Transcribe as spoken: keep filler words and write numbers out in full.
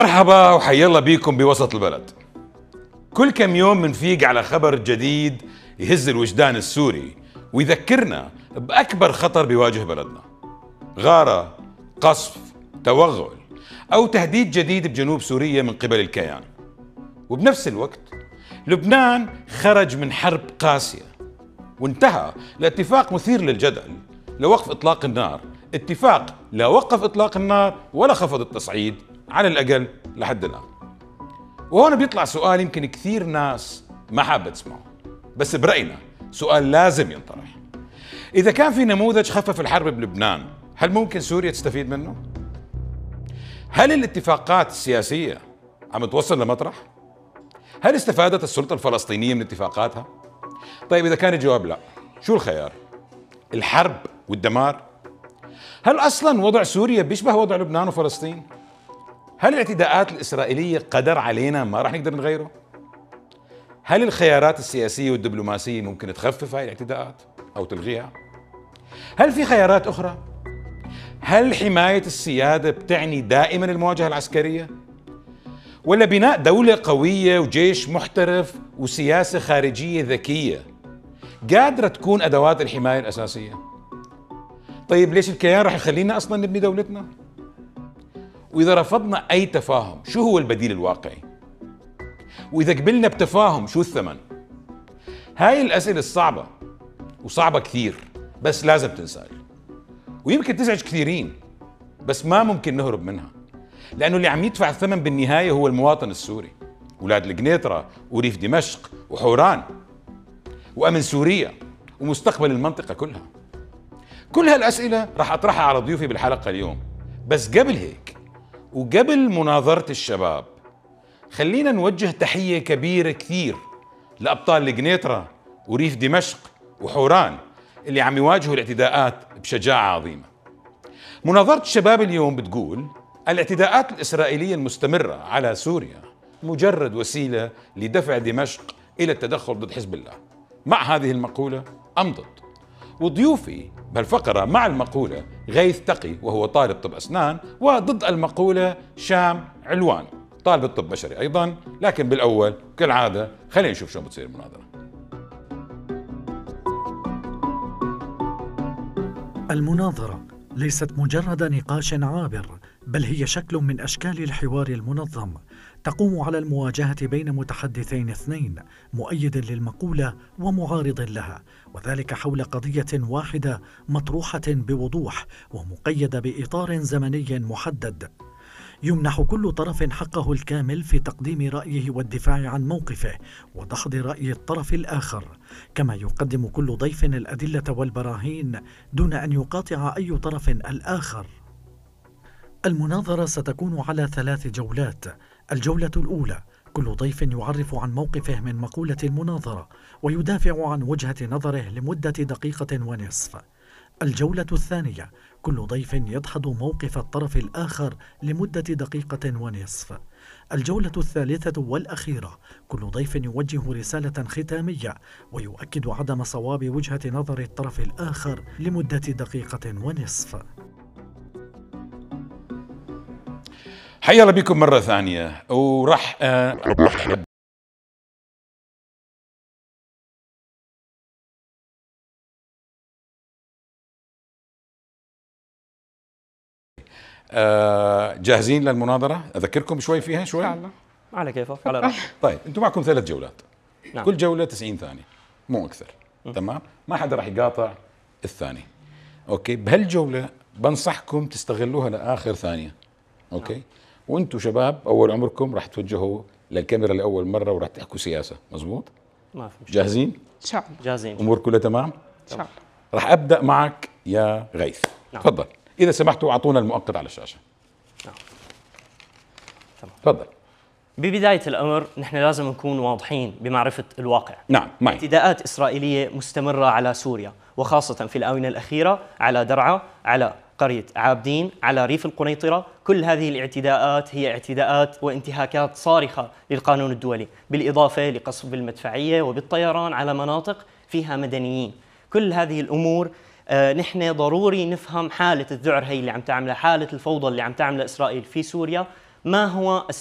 مرحبا وحيا الله بيكم بوسط البلد. كل كم يوم منفيق على خبر جديد يهز الوجدان السوري ويذكرنا بأكبر خطر بيواجه بلدنا، غارة، قصف، توغل أو تهديد جديد بجنوب سوريا من قبل الكيان. وبنفس الوقت لبنان خرج من حرب قاسية وانتهى لاتفاق مثير للجدل لوقف إطلاق النار، اتفاق لا وقف إطلاق النار ولا خفض التصعيد على الأقل لحد الآن. وهنا بيطلع سؤال يمكن كثير ناس ما حابة تسمعه، بس برأينا سؤال لازم ينطرح. إذا كان في نموذج خفف الحرب بلبنان، هل ممكن سوريا تستفيد منه؟ هل الاتفاقات السياسية عم توصل لمطرح؟ هل استفادت السلطة الفلسطينية من اتفاقاتها؟ طيب إذا كان الجواب لا، شو الخيار؟ الحرب والدمار؟ هل أصلاً وضع سوريا بيشبه وضع لبنان وفلسطين؟ هل الاعتداءات الإسرائيلية قدر علينا ما راح نقدر نغيره؟ هل الخيارات السياسية والدبلوماسية ممكن تخفف هاي الاعتداءات أو تلغيها؟ هل في خيارات أخرى؟ هل حماية السيادة بتعني دائما المواجهة العسكرية؟ ولا بناء دولة قوية وجيش محترف وسياسة خارجية ذكية قادرة تكون أدوات الحماية الأساسية؟ طيب ليش الكيان راح يخلينا أصلا نبني دولتنا؟ وإذا رفضنا أي تفاهم شو هو البديل الواقعي؟ وإذا قبلنا بتفاهم شو الثمن؟ هاي الأسئلة الصعبة وصعبة كثير بس لازم تنسأل، ويمكن تزعج كثيرين بس ما ممكن نهرب منها، لأنه اللي عم يدفع الثمن بالنهاية هو المواطن السوري، أولاد القنيطرة وريف دمشق وحوران وأمن سوريا ومستقبل المنطقة كلها. كل هالأسئلة راح أطرحها على ضيوفي بالحلقة اليوم، بس قبل هيك وقبل مناظرة الشباب خلينا نوجه تحية كبيرة كثير لأبطال القنيطرة وريف دمشق وحوران اللي عم يواجهوا الاعتداءات بشجاعة عظيمة. مناظرة الشباب اليوم بتقول الاعتداءات الإسرائيلية المستمرة على سوريا مجرد وسيلة لدفع دمشق إلى التدخل ضد حزب الله. مع هذه المقولة أم ضد؟ وضيوفي بهالفقرة مع المقولة غيث تقي وهو طالب طب أسنان، وضد المقولة شام علوان طالب طب بشري أيضا. لكن بالأول كالعادة خلينا نشوف شو بتصير المناظرة. المناظرة ليست مجرد نقاش عابر، بل هي شكل من أشكال الحوار المنظم تقوم على المواجهة بين متحدثين اثنين، مؤيد للمقولة ومعارض لها، وذلك حول قضية واحدة مطروحة بوضوح ومقيدة بإطار زمني محدد. يمنح كل طرف حقه الكامل في تقديم رأيه والدفاع عن موقفه ودحض رأي الطرف الآخر، كما يقدم كل ضيف الأدلة والبراهين دون أن يقاطع أي طرف الآخر. المناظرة ستكون على ثلاث جولات. الجولة الأولى كل ضيف يعرف عن موقفه من مقولة المناظرة ويدافع عن وجهة نظره لمدة دقيقة ونصف. الجولة الثانية كل ضيف يدحض موقف الطرف الآخر لمدة دقيقة ونصف. الجولة الثالثة والأخيرة كل ضيف يوجه رسالة ختامية ويؤكد عدم صواب وجهة نظر الطرف الآخر لمدة دقيقة ونصف. حيا الله بكم مرة ثانية. ورح أه أه جاهزين للمناظرة؟ أذكركم شوي فيها شوي؟ إن شاء الله على كيفك على راحتك. طيب أنتم معكم ثلاث جولات. نعم. كل جولة تسعين ثانية مو أكثر. م. تمام؟ ما حدا راح يقاطع الثاني. أوكي، بهالجولة بنصحكم تستغلوها لآخر ثانية. أوكي؟ نعم. وأنتم شباب أول عمركم راح توجهوا للكاميرا لأول مرة وراح تحكوا سياسة، مزبوط؟ ما في مشكلة. جاهزين؟ إن شاء الله. جاهزين. أمور كلها تمام؟ إن شاء الله. راح أبدأ معك يا غيث. نعم. تفضل، إذا سمحتوا أعطونا المؤقت على الشاشة. نعم. تفضل. ببداية الأمر نحن لازم نكون واضحين بمعرفة الواقع. نعم، معي. اعتداءات إسرائيلية مستمرة على سوريا، وخاصة في الآونة الأخيرة على درعا، على قرية عابدين، على ريف القنيطرة. كل هذه الاعتداءات هي اعتداءات وانتهاكات صارخة للقانون الدولي، بالإضافة لقصف بالمدفعية وبالطيران على مناطق فيها مدنيين. كل هذه الأمور آه نحن ضروري نفهم حالة الذعر هي اللي عم تعملها، حالة الفوضى اللي عم تعملها إسرائيل في سوريا ما هو